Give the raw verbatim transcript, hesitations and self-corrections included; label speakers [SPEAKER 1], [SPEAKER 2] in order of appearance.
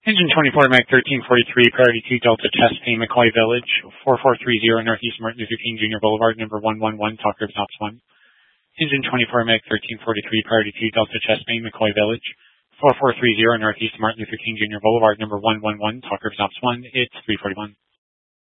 [SPEAKER 1] Engine twenty-four, Mac thirteen forty-three, Priority two, Delta Chesapeake, McCoy Village, four four three zero Northeast Martin Luther King Junior Boulevard, number one one one, Talk Ribbs Ops one. Engine twenty-four, Mac thirteen forty-three, Priority two, Delta Chesapeake, McCoy Village, four four three zero Northeast Martin Luther King Junior Boulevard, number one one one, Talk Ribbs Ops one. It's three forty-one.